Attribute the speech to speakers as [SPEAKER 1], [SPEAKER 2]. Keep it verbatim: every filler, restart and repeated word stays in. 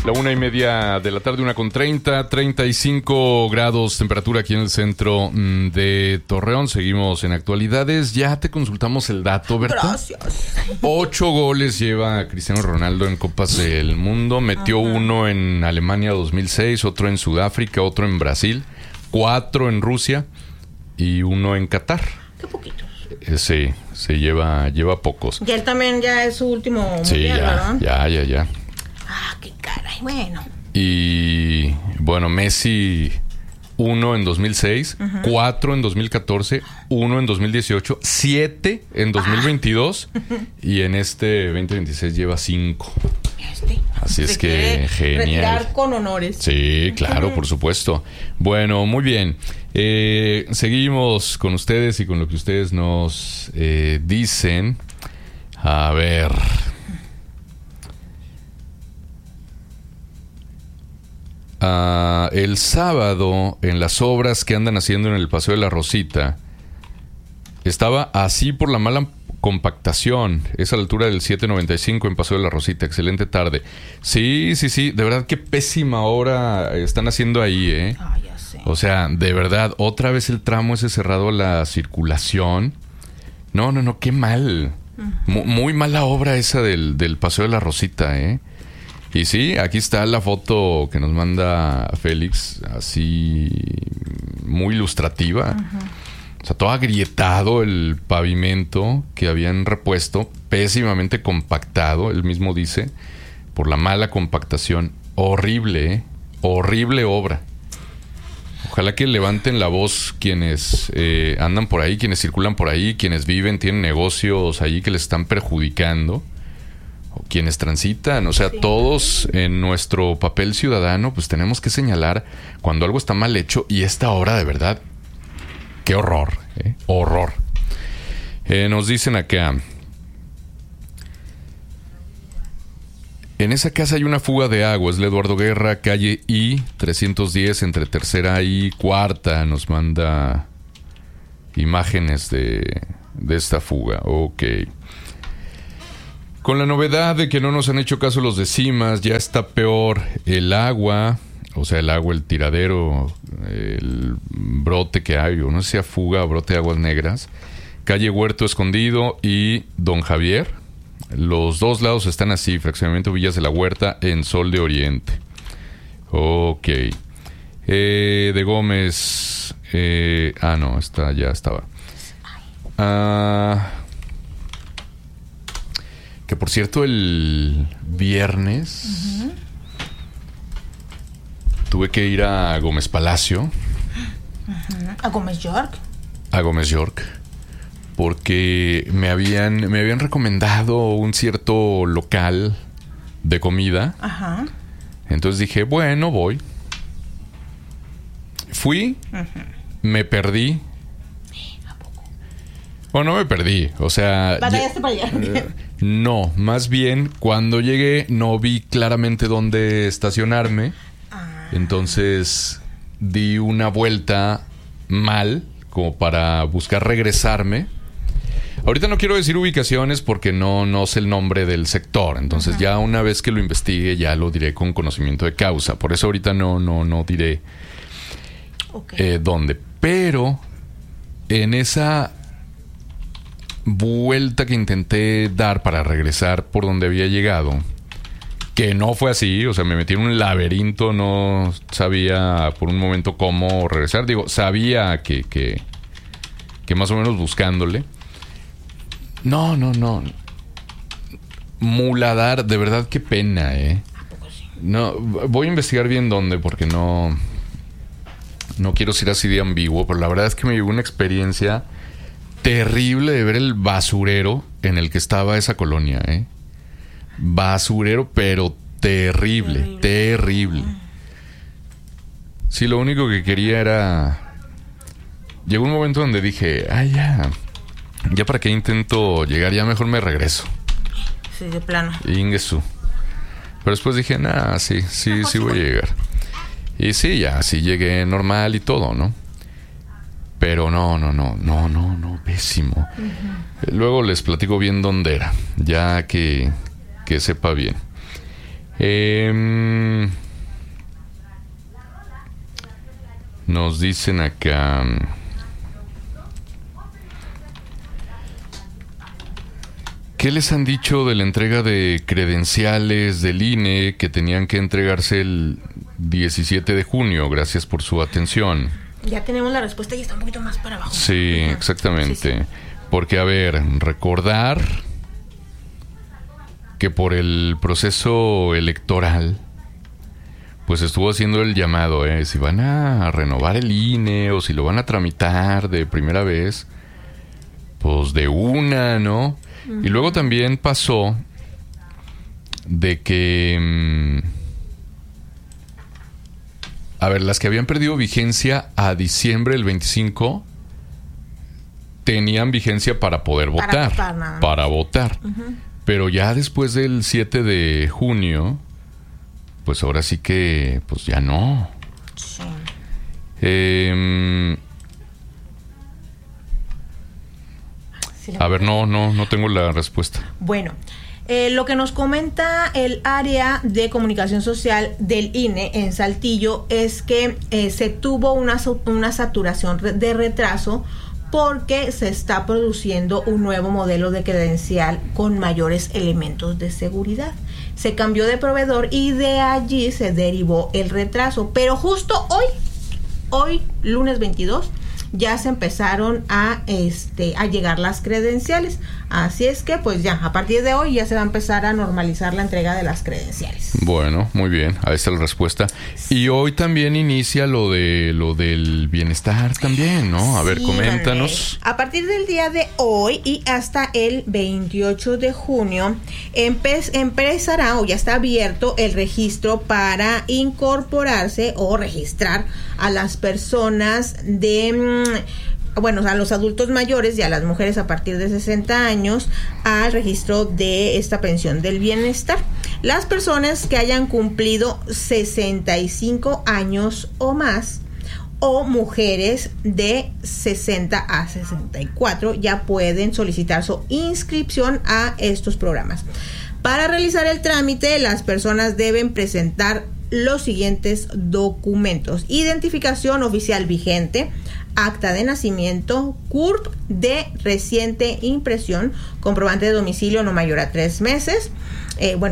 [SPEAKER 1] La una y media de la tarde, una con treinta, treinta y cinco grados temperatura aquí en el centro de Torreón. Seguimos en actualidades. Ya te consultamos el dato, ¿verdad?
[SPEAKER 2] Gracias.
[SPEAKER 1] Ocho goles lleva Cristiano Ronaldo en Copas del Mundo. Metió Ajá. uno en Alemania dos mil seis, otro en Sudáfrica, otro en Brasil, cuatro en Rusia y uno en Qatar.
[SPEAKER 2] Qué poquitos.
[SPEAKER 1] Eh, sí, se lleva, lleva pocos.
[SPEAKER 2] Y él también ya es su último
[SPEAKER 1] sí,
[SPEAKER 2] mundial,
[SPEAKER 1] ya,
[SPEAKER 2] ¿verdad?
[SPEAKER 1] ya, ya, ya.
[SPEAKER 2] Ah, qué caray, bueno.
[SPEAKER 1] Y bueno, Messi uno en dos mil seis, uh-huh. cuatro en dos mil catorce, uno en dos mil dieciocho, siete en dos mil veintidós ah. y en este veinte veintiséis lleva cinco.
[SPEAKER 2] Este.
[SPEAKER 1] Así es que genial.
[SPEAKER 2] Retirar con honores.
[SPEAKER 1] Sí, claro, uh-huh. por supuesto. Bueno, muy bien. Eh, seguimos con ustedes y con lo que ustedes nos eh, dicen. A ver. Uh, el sábado, en las obras que andan haciendo en el Paseo de la Rosita, estaba así por la mala compactación. Es a la altura del siete noventa y cinco en Paseo de la Rosita. Excelente tarde. Sí, sí, sí. De verdad, qué pésima obra están haciendo ahí, ¿eh?
[SPEAKER 2] Ah, ya sé.
[SPEAKER 1] O sea, de verdad, otra vez el tramo ese cerrado a la circulación. No, no, no, qué mal. Uh-huh. Muy, muy mala obra esa del, del Paseo de la Rosita, ¿eh? Y sí, aquí está la foto que nos manda Félix, así muy ilustrativa. Uh-huh. O sea, todo agrietado el pavimento que habían repuesto, pésimamente compactado, él mismo dice, por la mala compactación. Horrible, ¿eh? Horrible obra. Ojalá que levanten la voz quienes eh, andan por ahí, quienes circulan por ahí, quienes viven, tienen negocios ahí que les están perjudicando. O quienes transitan, o sea, sí. todos en nuestro papel ciudadano, pues tenemos que señalar cuando algo está mal hecho. Y esta obra, de verdad, qué horror, ¿eh? Horror. Eh, nos dicen acá, en esa casa hay una fuga de agua, es la Eduardo Guerra, calle I trescientos diez, entre tercera y cuarta. Nos manda imágenes de, de esta fuga. Ok. Con la novedad de que no nos han hecho caso los de CIMAS, ya está peor el agua, o sea, el agua, el tiradero, el brote que hay, o no sé si sea fuga o brote de aguas negras. Calle Huerto Escondido y Don Javier. Los dos lados están así, fraccionamiento Villas de la Huerta en Sol de Oriente. Ok. Eh, de Gómez. Eh, ah, no, esta ya estaba. Ah... Que por cierto, el viernes uh-huh. tuve que ir a Gómez Palacio.
[SPEAKER 2] Uh-huh. ¿A Gómez York?
[SPEAKER 1] A Gómez York. Porque me habían, me habían recomendado un cierto local de comida.
[SPEAKER 2] Ajá. Uh-huh.
[SPEAKER 1] Entonces dije, bueno, voy. Fui, uh-huh. me perdí.
[SPEAKER 2] ¿A poco?
[SPEAKER 1] Bueno, no me perdí. O sea...
[SPEAKER 2] ¿Batallaste para allá?
[SPEAKER 1] No, más bien cuando llegué no vi claramente dónde estacionarme. Ah. Entonces di una vuelta mal como para buscar regresarme. Ahorita no quiero decir ubicaciones porque no, no sé el nombre del sector. Entonces uh-huh. ya una vez que lo investigue ya lo diré con conocimiento de causa. Por eso ahorita no, no, no diré okay. eh, dónde. Pero en esa vuelta que intenté dar para regresar por donde había llegado, que no fue así, o sea, me metí en un laberinto, no sabía por un momento cómo regresar. Digo, sabía que, que, que más o menos buscándole. No, no, no. Muladar, de verdad, qué pena, ¿eh? No, voy a investigar bien dónde, porque no, no quiero ser así de ambiguo, pero la verdad es que me llevó una experiencia terrible de ver el basurero en el que estaba esa colonia, ¿eh? Basurero, pero terrible, terrible, terrible. Sí, lo único que quería era... Llegó un momento donde dije, ay, ya, ya para qué intento llegar, ya mejor me regreso.
[SPEAKER 2] Sí, de plano.
[SPEAKER 1] Ingesu. Pero después dije, nah, sí, sí, sí voy a llegar. Y sí, ya, sí llegué normal y todo, ¿no? Pero no, no, no, no, no, no, pésimo. Uh-huh. Luego les platico bien dónde era, ya que, que sepa bien. Eh, nos dicen acá... ¿Qué les han dicho de la entrega de credenciales del I N E que tenían que entregarse el diecisiete de junio? Gracias por su atención.
[SPEAKER 2] Ya tenemos la respuesta y está un poquito más para abajo.
[SPEAKER 1] Sí,
[SPEAKER 2] Ajá.
[SPEAKER 1] exactamente.
[SPEAKER 2] Sí, sí.
[SPEAKER 1] Porque, a ver, recordar que por el proceso electoral, pues estuvo haciendo el llamado, ¿eh? Si van a renovar el I N E o si lo van a tramitar de primera vez, pues de una, ¿no? Y luego también pasó de que... Mmm, a ver, las que habían perdido vigencia a diciembre del veinticinco tenían vigencia para poder
[SPEAKER 2] Para
[SPEAKER 1] votar.
[SPEAKER 2] votar, nada más.
[SPEAKER 1] Para votar.
[SPEAKER 2] Uh-huh.
[SPEAKER 1] Pero ya después del siete de junio, pues ahora sí que, pues ya no.
[SPEAKER 2] Sí.
[SPEAKER 1] Eh...
[SPEAKER 2] Sí, la-
[SPEAKER 1] A ver, no, no, no tengo la respuesta.
[SPEAKER 2] Bueno, eh, lo que nos comenta el área de comunicación social del I N E en Saltillo es que eh, se tuvo una, su- una saturación re- de retraso porque se está produciendo un nuevo modelo de credencial con mayores elementos de seguridad. Se cambió de proveedor y de allí se derivó el retraso. Pero justo hoy, hoy, lunes veintidós, ya se empezaron a este a llegar las credenciales. Así es que pues ya, a partir de hoy ya se va a empezar a normalizar la entrega de las credenciales.
[SPEAKER 1] Bueno, muy bien, ahí está la respuesta. Y hoy también inicia lo de lo del bienestar también, ¿no? A ver,
[SPEAKER 2] Sí,
[SPEAKER 1] coméntanos.
[SPEAKER 2] Manuel. A partir del día de hoy y hasta el veintiocho de junio empe- empezará o ya está abierto el registro para incorporarse o registrar a las personas de mm, bueno, a los adultos mayores y a las mujeres a partir de sesenta años al registro de esta pensión del bienestar. Las personas que hayan cumplido sesenta y cinco años o más o mujeres de sesenta a sesenta y cuatro ya pueden solicitar su inscripción a estos programas. Para realizar el trámite, las personas deben presentar los siguientes documentos: identificación oficial vigente, acta de nacimiento, C U R P de reciente impresión, comprobante de domicilio no mayor a tres meses, eh, bueno,